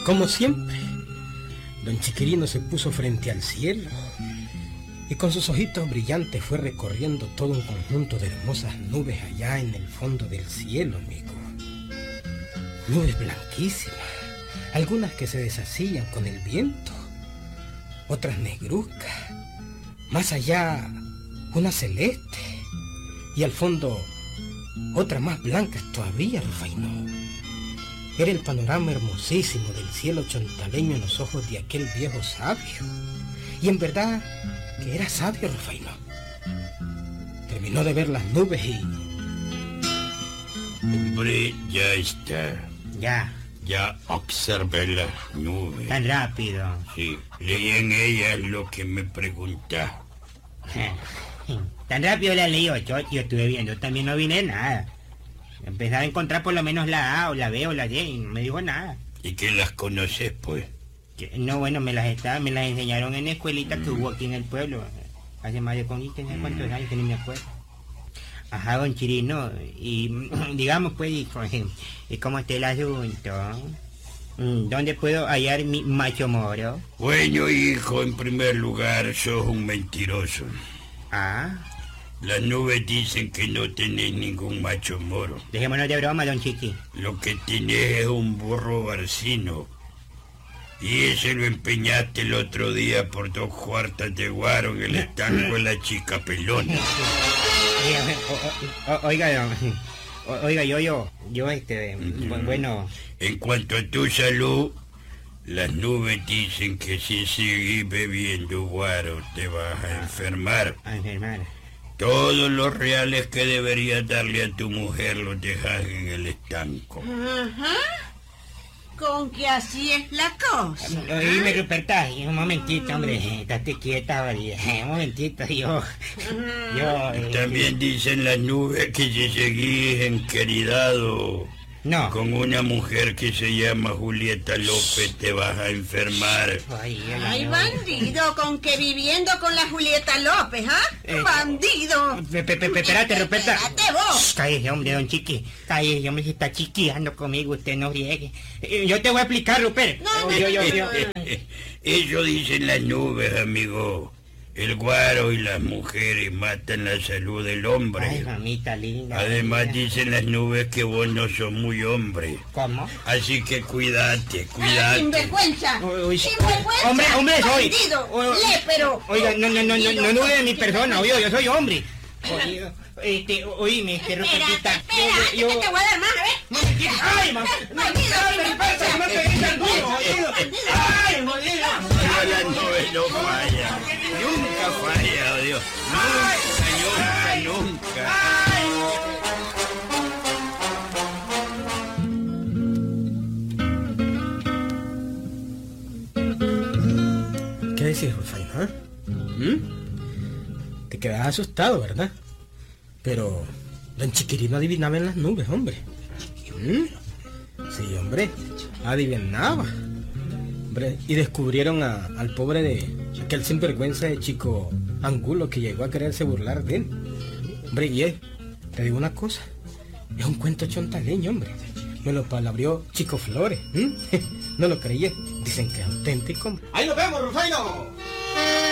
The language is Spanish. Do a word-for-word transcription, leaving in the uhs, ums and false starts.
Como siempre, don Chiquirino se puso frente al cielo y con sus ojitos brillantes fue recorriendo todo un conjunto de hermosas nubes allá en el fondo del cielo, amigo. Nubes blanquísimas, algunas que se deshacían con el viento, otras negruzcas, más allá una celeste y al fondo otras más blancas todavía, Rufaino. Era el panorama hermosísimo del cielo chontaleño en los ojos de aquel viejo sabio. Y en verdad que era sabio, Rufaino. Terminó de ver las nubes y... Hombre, ya está. Ya. Ya observé las nubes. Tan rápido. Sí, leí en ellas lo que me pregunta. Tan rápido la leí yo, yo estuve viendo, también no vine nada. Empezaba a encontrar por lo menos la A o la B o la D y no me dijo nada. ¿Y que las conoces, pues? Que, no, bueno, me las está, me las enseñaron en la escuelita que hubo aquí en el pueblo. Hace más de con ¿no? cuántos años que ni me acuerdo. Ajá, don Chirino, y digamos pues, hijo, ¿y cómo está el asunto? ¿Dónde puedo hallar mi macho moro? Bueno, hijo, en primer lugar, sos un mentiroso. Ah. Las nubes dicen que no tenés ningún macho moro. Dejémonos de broma, don Chiqui. Lo que tenés es un burro barcino. Y ese lo empeñaste el otro día por dos cuartas de guaro en el estanco de la chica pelona. O, o, oiga, don, o, oiga, yo, yo, yo, este, mm. bueno... En cuanto a tu salud, las nubes dicen que si sigues bebiendo guaro te vas a enfermar. A enfermar. Todos los reales que deberías darle a tu mujer los dejas en el estanco. Ajá. Con que así es la cosa. Oíme, Ruperta, un momentito, hombre. Estate quieta, María. Un momentito, yo... yo eh, También dicen las nubes que si seguís enqueridado... No. Con una mujer que se llama Julieta López te vas a enfermar. Ay, Ay bandido, con que viviendo con la Julieta López, ¿ah? ¿eh? ¡Bandido! Espérate, Ruperta. Espérate vos. Cállese, hombre, don Chiqui. Cállese, hombre, se está chiqueando conmigo, usted no riegue. Yo te voy a explicar, Rupert. No, yo, yo, yo. Eso dicen las nubes, amigo. El guaro y las mujeres matan la salud del hombre. Ay, mamita linda. Además linda. Dicen las nubes que vos no sos muy hombre. ¿Cómo? Así que cuídate, cuídate. Ay, sinvergüenza. Uy, sinvergüenza. Hombre, hombre soy. Bandido, lépero. Oiga, no, no, no, no, no dude de mi persona, oiga, yo soy hombre. Oiga, este, oíme, este, Rupertita. Espérate, yo, yo... que te voy a dar más, a ver. Momentito. Ay, mamá. Bandido, no me pegues al duro, jodido. Ay, jodido. Las nubes no fallan. Nunca falla, Dios. Nunca, nunca, nunca. ¿Qué decís, Rufaino? ¿Eh? ¿Mm? Te quedas asustado, ¿verdad? Pero don Chiquirino adivinaba en las nubes, hombre. ¿Mm? Sí, hombre, adivinaba. Hombre, y descubrieron a, al pobre de aquel sinvergüenza de Chico Angulo que llegó a quererse burlar de él. Hombre, y él, te digo una cosa, es un cuento chontaleño, hombre. Me lo palabrió Chico Flores. ¿Mm? No lo creí, dicen que es auténtico. ¡Ahí nos vemos, Rufaino!